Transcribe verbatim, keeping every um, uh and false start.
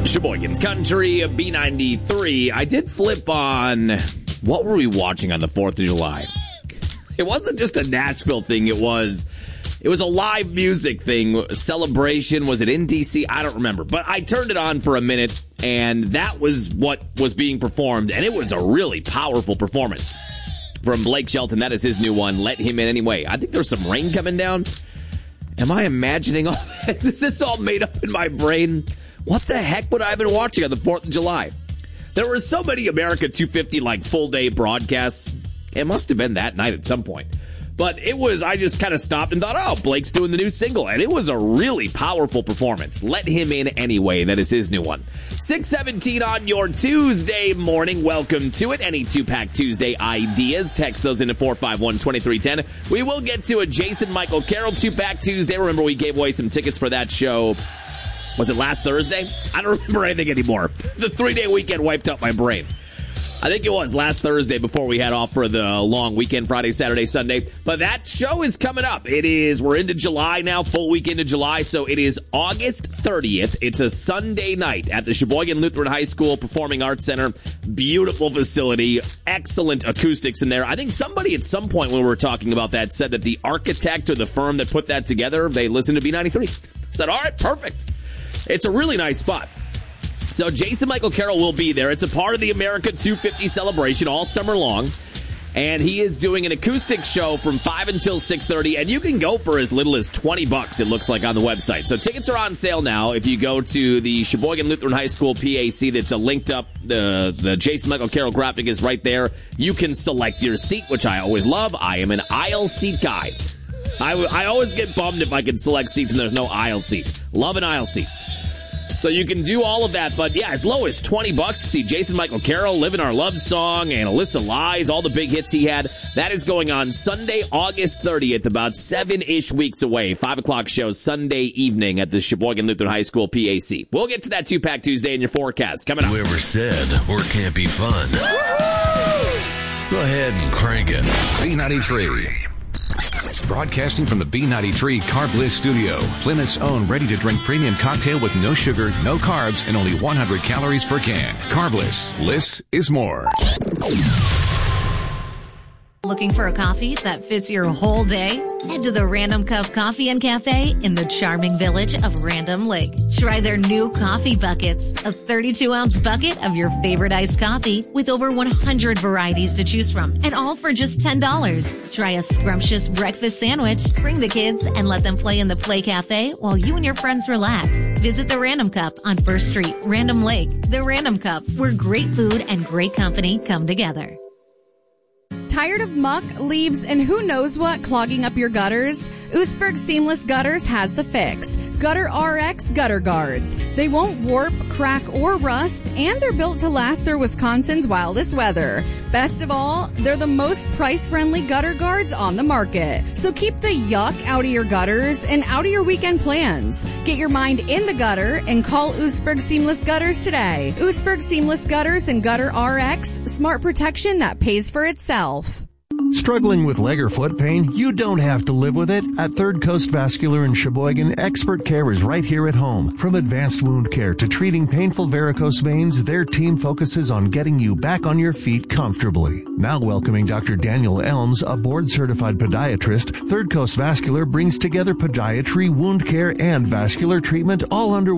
Sheboygan's Country, B ninety-three. I did flip on, what were we watching on the fourth of July? It wasn't just a Nashville thing, it was, it was a live music thing, a celebration. Was it in D C? I don't remember. But I turned it on for a minute, and that was what was being performed, and it was a really powerful performance from Blake Shelton. That is his new one, Let Him In Anyway. I think there's some rain coming down. Am I imagining all this? Is this all made up in my brain? What the heck would I have been watching on the fourth of July? There were so many America two fifty, like, full-day broadcasts. It must have been that night at some point. But it was, I just kind of stopped and thought, oh, Blake's doing the new single. And it was a really powerful performance. Let Him In Anyway. That is his new one. six seventeen on your Tuesday morning. Welcome to it. Any two-pack Tuesday ideas, text those into four five one, two three one zero. We will get to a Jason Michael Carroll two-pack Tuesday. Remember, we gave away some tickets for that show. Was it last Thursday? I don't remember anything anymore. The three-day weekend wiped out my brain. I think it was last Thursday before we had off for the long weekend, Friday, Saturday, Sunday. But that show is coming up. It is, we're into July now, full week into July. So it is August thirtieth. It's a Sunday night at the Sheboygan Lutheran High School Performing Arts Center. Beautiful facility. Excellent acoustics in there. I think somebody at some point when we were talking about that said that the architect or the firm that put that together, they listened to B ninety-three. Said, all right, perfect. It's a really nice spot. So Jason Michael Carroll will be there. It's a part of the America two fifty celebration all summer long. And he is doing an acoustic show from five until six thirty. And you can go for as little as twenty bucks, it looks like, on the website. So tickets are on sale now. If you go to the Sheboygan Lutheran High School P A C, that's a linked up, the, the Jason Michael Carroll graphic is right there. You can select your seat, which I always love. I am an aisle seat guy. I, I always get bummed if I can select seats and there's no aisle seat. Love an aisle seat. So you can do all of that, but yeah, as low as twenty bucks to see Jason Michael Carroll, Living Our Love Song, and Alyssa Lies, all the big hits he had. That is going on Sunday, August thirtieth, about seven-ish weeks away. five o'clock show Sunday evening at the Sheboygan Lutheran High School P A C. We'll get to that two-pack Tuesday in your forecast coming up. Whoever said work can't be fun. Go ahead and crank it. B ninety-three. Broadcasting from the B ninety-three Carb Bliss Studio, Plymouth's own ready-to-drink premium cocktail with no sugar, no carbs, and only one hundred calories per can. Carb Bliss. Bliss is more. Looking for a coffee that fits your whole day? Head to the Random Cup Coffee and Cafe in the charming village of Random Lake. Try their new coffee buckets, a thirty-two ounce bucket of your favorite iced coffee with over one hundred varieties to choose from, and all for just ten dollars. Try a scrumptious breakfast sandwich, bring the kids, and let them play in the Play Cafe while you and your friends relax. Visit the Random Cup on First Street, Random Lake. The Random Cup, where great food and great company come together. Tired of muck, leaves, and who knows what clogging up your gutters? Oostburg Seamless Gutters has the fix. Gutter R X Gutter Guards. They won't warp, crack, or rust, and they're built to last through Wisconsin's wildest weather. Best of all, they're the most price-friendly gutter guards on the market. So keep the yuck out of your gutters and out of your weekend plans. Get your mind in the gutter and call Oostburg Seamless Gutters today. Oostburg Seamless Gutters and Gutter R X, smart protection that pays for itself. Struggling with leg or foot pain? You don't have to live with it. At Third Coast Vascular in Sheboygan, expert care is right here at home. From advanced wound care to treating painful varicose veins, their team focuses on getting you back on your feet comfortably. Now welcoming Doctor Daniel Elms, a board-certified podiatrist, Third Coast Vascular brings together podiatry, wound care, and vascular treatment all under